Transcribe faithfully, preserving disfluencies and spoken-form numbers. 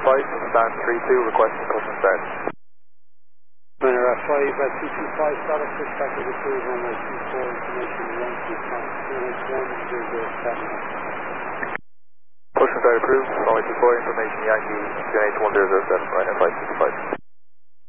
five, stand three two, requesting push and start. Winner F five, uh, two two five, status push back to the crew, runway two four, information one two five, two H one zero zero seven. Push and start approved, runway two four, information Yankee, Q N H one zero zero seven, right, F five two two five.